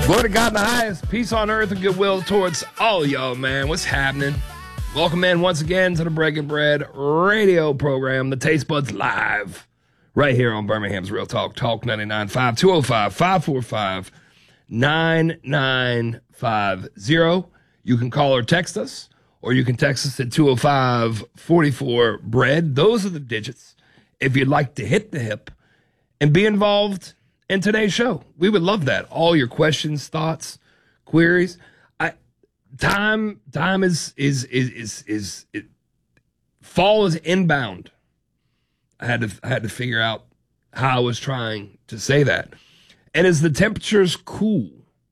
Glory to God in the highest, peace on earth and goodwill towards all y'all, man. What's happening? Welcome in once again to the Breaking Bread radio program, the Taste Buds Live, right here on Birmingham's Real Talk, Talk 99.5, 205-545-9950. You can call or text us, or you can text us at 205-44-BREAD. Those are the digits if you'd like to hit the hip and be involved in today's show. We would love that. All your questions, thoughts, queries. Time is fall is inbound. I had to figure out how I was trying to say that. And as the temperatures cool,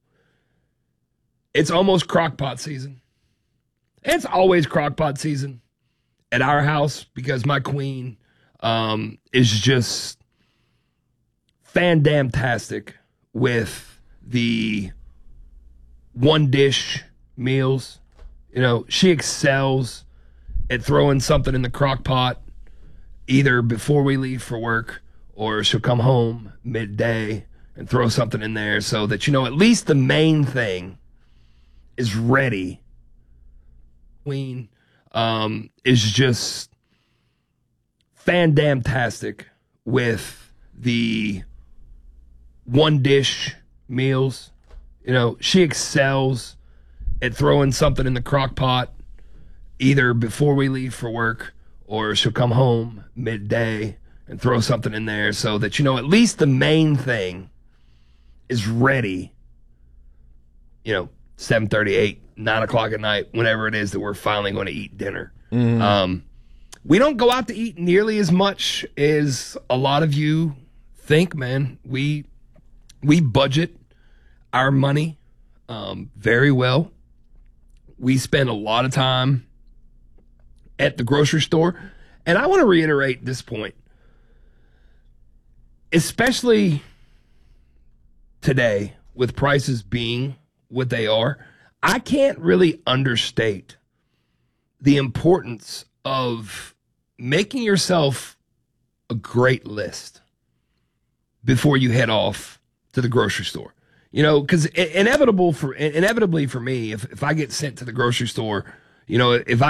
it's almost crockpot season. It's always crockpot season at our house because my queen is just fan-damn-tastic with the one-dish meals. You know, she excels at throwing something in the crock pot either before we leave for work, or she'll come home midday and throw something in there so that, you know, at least the main thing is ready. Queen is just fan-damn-tastic with the one-dish meals. You know, she excels at throwing something in the crock pot either before we leave for work, or she'll come home midday and throw something in there so that, you know, at least the main thing is ready, you know, 7:38, 9 o'clock at night, whenever it is that we're finally going to eat dinner. We don't go out to eat nearly as much as a lot of you think, man. We budget our money very well. We spend a lot of time at the grocery store. And I want to reiterate this point, especially today with prices being what they are. I can't really understate the importance of making yourself a great list before you head off to the grocery store. You know, because inevitably for me, if I get sent to the grocery store, you know, if